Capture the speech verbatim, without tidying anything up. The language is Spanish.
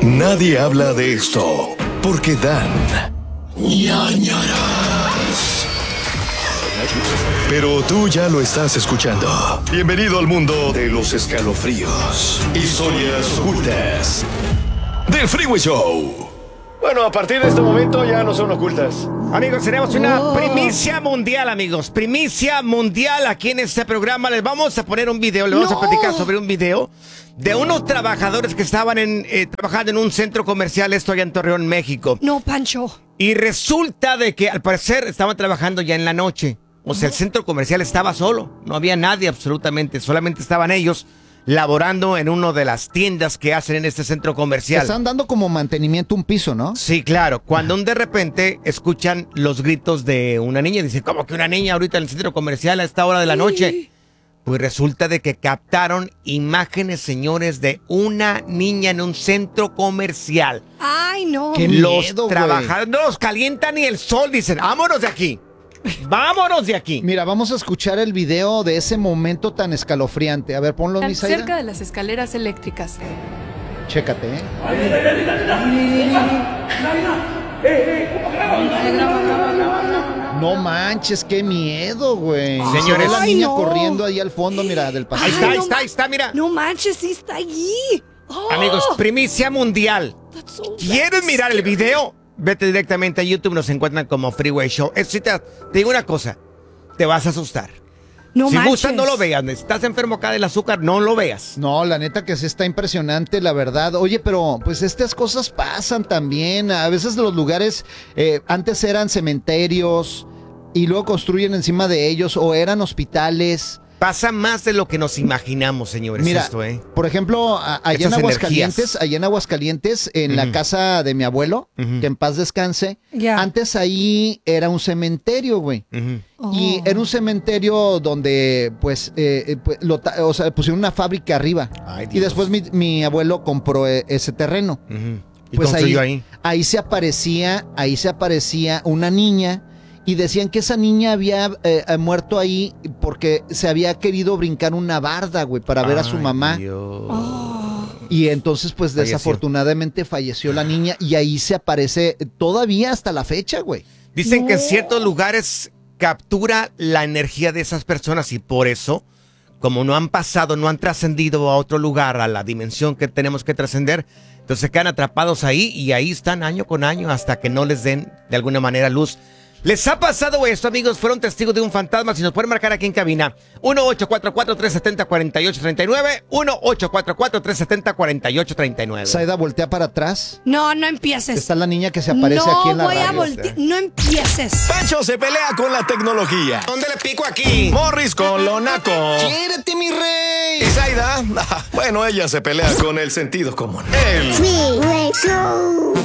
Nadie habla de esto porque dan ñañaras. Pero tú ya lo estás escuchando. Bienvenido al mundo de los escalofríos, historias ocultas del Freeway Show. Bueno, a partir de este momento ya no son ocultas. Amigos, tenemos una primicia mundial, amigos. Primicia mundial aquí en este programa. Les vamos a poner un video, les vamos No. a platicar sobre un video de unos trabajadores que estaban en, eh, trabajando en un centro comercial, esto allá en Torreón, México. No, Pancho. Y resulta de que al parecer estaban trabajando ya en la noche. O sea, el centro comercial estaba solo. No había nadie absolutamente. Solamente estaban ellos laborando en una de las tiendas que hacen en este centro comercial. Están dando como mantenimiento un piso, ¿no? Sí, claro. Cuando de repente escuchan los gritos de una niña. Dicen, ¿cómo que una niña ahorita en el centro comercial a esta hora de la noche? Pues resulta de que captaron imágenes, señores, de una niña en un centro comercial. Ay, no. Qué Los miedo, güey. trabajadores no los calienta ni el sol. Dicen, vámonos de aquí. Vámonos de aquí. Mira, vamos a escuchar el video de ese momento tan escalofriante. A ver, ponlo, Están Misaida. cerca de las escaleras eléctricas. Chécate, ¿eh? No manches, qué miedo, güey. Señores. Se ve la Ay, niña no. corriendo ahí al fondo, mira, del Ahí pasillo. está, Ay, ahí no está, ma- ahí está, mira. No manches, sí está allí. Oh, Amigos, primicia mundial. that's so ¿Quieres bad. mirar el video? Vete directamente a YouTube, nos encuentran como Freeway Show. Eso sí te, te digo una cosa, te vas a asustar. No si manches. gustas, no lo veas. Si estás enfermo acá del azúcar, no lo veas. No, la neta que sí está impresionante, la verdad. Oye, pero pues estas cosas pasan también. A veces los lugares eh, antes eran cementerios y luego construyen encima de ellos o eran hospitales. Pasa más de lo que nos imaginamos, señores, Mira, esto, ¿eh? por ejemplo, a- allá en Estas Aguascalientes, energías. allá en Aguascalientes, en la Ujú. casa de mi abuelo, Ujú. que en paz descanse, Ya. antes ahí era un cementerio, güey. Ujú. Oh. Y era un cementerio donde, pues, eh, eh, pues, lo ta- o sea, pusieron una fábrica arriba. Ay, Y Dios. después mi, mi abuelo compró eh, ese terreno. Ujú. ¿Y Pues ahí, construyó ahí? ahí se aparecía, ahí se aparecía una niña y decían que esa niña había eh, eh, muerto ahí porque se había querido brincar una barda, güey, para ver a su Ay, mamá. Dios. Oh. Y entonces, pues Falleció. desafortunadamente falleció la niña y ahí se aparece todavía hasta la fecha, güey. Dicen que en No. ciertos lugares captura la energía de esas personas y por eso, como no han pasado, no han trascendido a otro lugar, a la dimensión que tenemos que trascender, entonces se quedan atrapados ahí y ahí están año con año hasta que no les den de alguna manera luz. ¿Les ha pasado esto, amigos? ¿Fueron testigos de un fantasma? Si nos pueden marcar aquí en cabina. uno ocho cuatro cuatro, tres siete cero, cuatro ocho tres nueve. uno ocho cuatro cuatro, tres siete cero, cuatro ocho tres nueve. Saida, voltea para atrás. No, no empieces. Está la niña que se aparece no aquí en la voy a radio. voltear. No empieces. Pancho se pelea con la tecnología. ¿Dónde le pico aquí? Morris con lo naco. ¡Quiérete, mi rey! Y Zaida, bueno, ella se pelea con el sentido común. El Freeway Show.